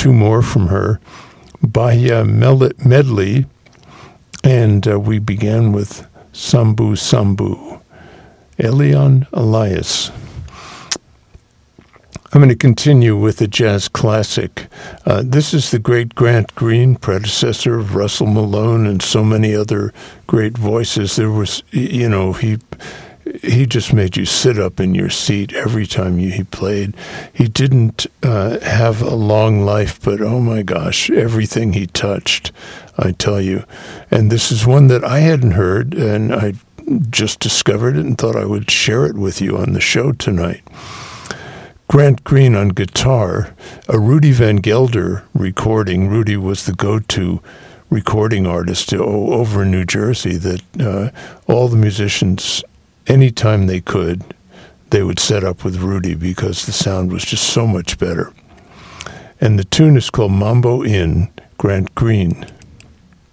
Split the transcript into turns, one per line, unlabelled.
two more from her, Bahia Medley, and we began with Sambu Sambu, Elian Elias. I'm going to continue with a jazz classic. This is the great Grant Green, predecessor of Russell Malone and so many other great voices. There was, he just made you sit up in your seat every time he played. He didn't have a long life, but oh my gosh, everything he touched, I tell you. And this is one that I hadn't heard, and I just discovered it and thought I would share it with you on the show tonight. Grant Green on guitar, a Rudy Van Gelder recording. Rudy was the go-to recording artist over in New Jersey that all the musicians, anytime they could, they would set up with Rudy because the sound was just so much better. And the tune is called Mambo Inn, Grant Green.